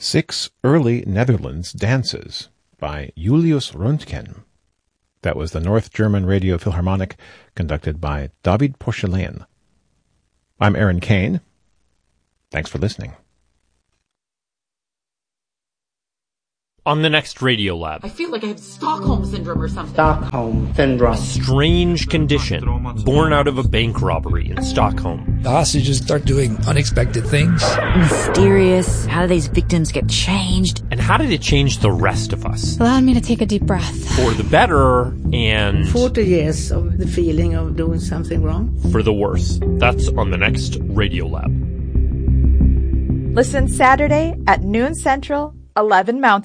6 Early Netherlands Dances by Julius Röntgen. That was the North German Radio Philharmonic, conducted by David Porcelain. I'm Aaron Kane. Thanks for listening. On the next Radiolab. I feel like I have Stockholm Syndrome or something. Stockholm Syndrome. A strange condition born out of a bank robbery in Stockholm. The hostages start doing unexpected things. Mysterious. How do these victims get changed? And how did it change the rest of us? Allowed me to take a deep breath. For the better and... 40 years of the feeling of doing something wrong. For the worse. That's on the next Radiolab. Listen Saturday at noon Central, 11 Mountain.